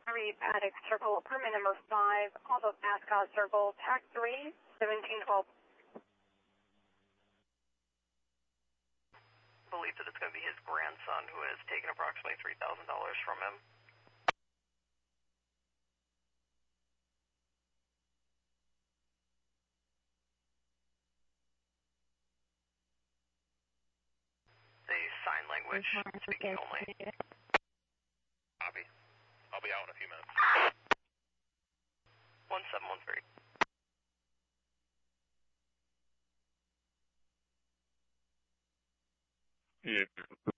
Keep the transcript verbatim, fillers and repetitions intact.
three, Paddock Circle, apartment number five, off of Ascot Circle, tax three, seventeen twelve. Believe that it's going to be his grandson who has taken approximately three thousand dollars from him. The sign language, speaking only. Copy. I'll be out in a few minutes. one seven one three. Yeah.